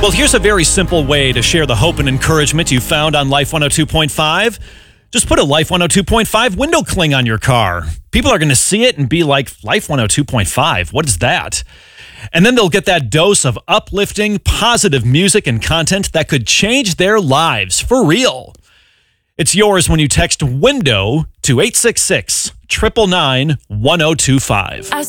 Well, here's a very simple way to share the hope and encouragement you found on Life 102.5. Just put a Life 102.5 window cling on your car. People are going to see it and be like, Life 102.5, what is that? And then they'll get that dose of uplifting, positive music and content that could change their lives for real. It's yours when you text WINDOW to 866-999-1025.